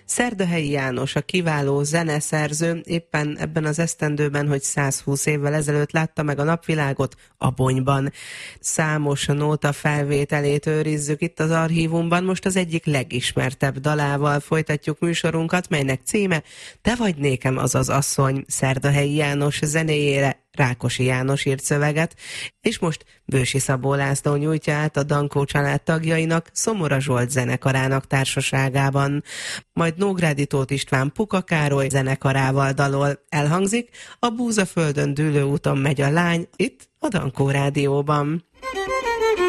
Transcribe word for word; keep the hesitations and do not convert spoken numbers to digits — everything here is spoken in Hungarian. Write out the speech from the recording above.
Szerdahelyi János, a kiváló zeneszerző, éppen ebben az esztendőben, hogy százhúsz évvel ezelőtt látta meg a napvilágot Abonyban. Számos nóta felvételét őrizzük itt az archívumban, most az egyik legismertebb dalával folytatjuk műsorunkat, melynek címe Te vagy nékem az az asszony. Szerdahelyi János zenéjére Rákosi János írt szöveget, és most Bősi Szabó László nyújtja át a Dankó család tagjainak, Szomora Zsolt zenekarának társaságában. Majd Nógrádi Tóth István Puka Károly zenekarával dalol. Elhangzik, a Búzaföldön dűlő úton megy a lány, itt a Dankó rádióban.